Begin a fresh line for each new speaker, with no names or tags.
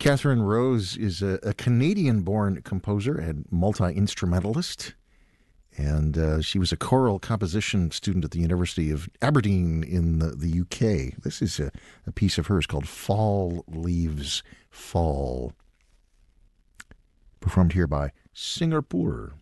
Catherine Rose is a Canadian-born composer and multi-instrumentalist, and she was a choral composition student at the University of Aberdeen in the UK. This is a piece of hers called Fall Leaves Fall, performed here by Singapore.